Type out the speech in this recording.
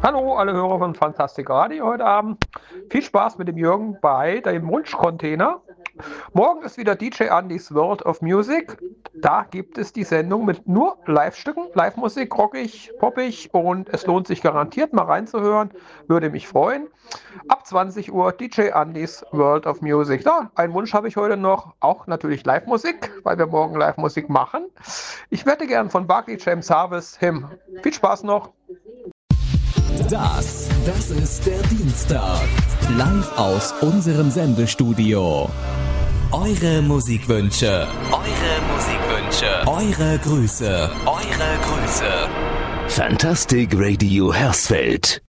Hallo, alle Hörer von Fantastic Radio heute Abend. Viel Spaß mit dem Jürgen bei dem Wunschcontainer. Morgen ist wieder DJ Andys World of Music. Da gibt es die Sendung mit nur Live-Stücken, Live-Musik, rockig, poppig und es lohnt sich garantiert mal reinzuhören. Würde mich freuen. Ab 20 Uhr DJ Andys World of Music. Ja, einen Wunsch habe ich heute noch, auch natürlich Live-Musik, weil wir morgen Live-Musik machen. Ich wette gern von Barclay James Harvest Him. Viel Spaß noch. Das ist der Dienstag. Live aus unserem Sendestudio. Eure Musikwünsche. Eure Grüße. Fantastic Radio Hersfeld.